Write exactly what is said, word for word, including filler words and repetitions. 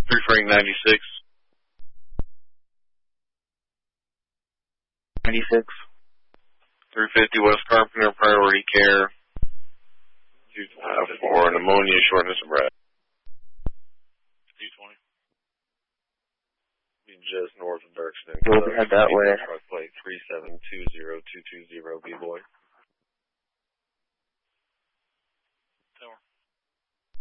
three Frank ninety-six. ninety-six. three fifty West Carpenter, priority care. Uh, for pneumonia, shortness of breath. two twenty. Just north of Dirksen. We'll head that way. Truck plate three seven two zero two two zero, B-boy.